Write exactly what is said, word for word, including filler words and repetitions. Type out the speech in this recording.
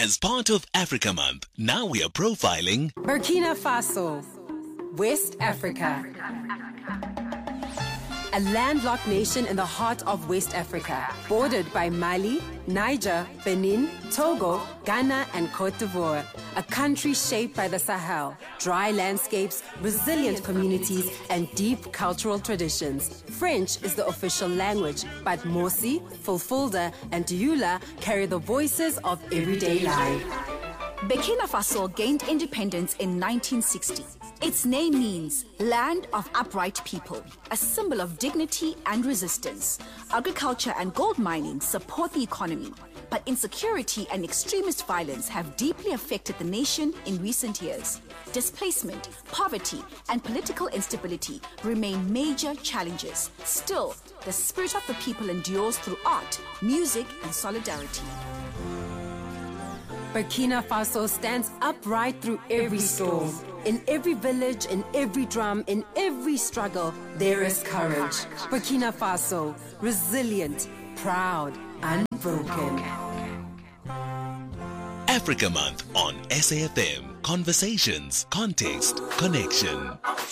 As part of Africa Month, now we are profiling Burkina Faso, West Africa. A landlocked nation in the heart of West Africa, bordered by Mali, Niger, Benin, Togo, Ghana, and Côte d'Ivoire. A country shaped by the Sahel, dry landscapes, resilient communities, and deep cultural traditions. French is the official language, but Mosi, Fulfulde, and Dioula carry the voices of everyday life. Burkina Faso gained independence in nineteen sixty. Its name means land of upright people, a symbol of dignity and resistance. Agriculture and gold mining support the economy, but insecurity and extremist violence have deeply affected the nation in recent years. Displacement, poverty, and political instability remain major challenges. Still, the spirit of the people endures through art, music, and solidarity. Burkina Faso stands upright through every storm. In every village, in every drum, in every struggle, there is courage. Burkina Faso, resilient, proud, unbroken. Africa Month on S A F M. Conversations, context, connection.